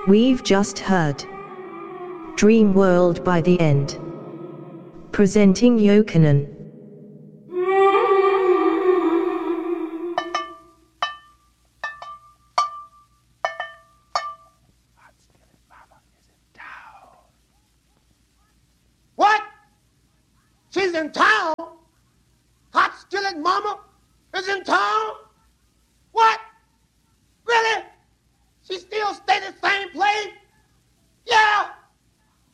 We've just heard Dream World by The End. Presenting Yokanan. What? She's in town? Hot skillet mama is in town?